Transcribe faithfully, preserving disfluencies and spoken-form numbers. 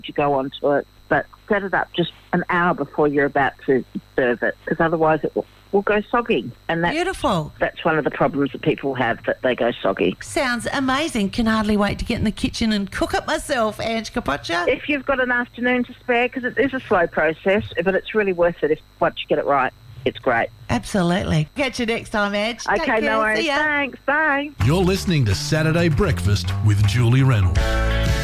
you go onto it. But set it up just an hour before you're about to serve it, because otherwise it will, will go soggy. And that's, Beautiful. That's one of the problems that people have, that they go soggy. Sounds amazing. Can hardly wait to get in the kitchen and cook it myself, Ange Capoccia. If you've got an afternoon to spare, because it is a slow process, but it's really worth it if once you get it right. It's great. Absolutely. Catch you next time, Ange. Okay, Take care. no worries. See ya. Thanks. Bye. You're listening to Saturday Breakfast with Julie Reynolds.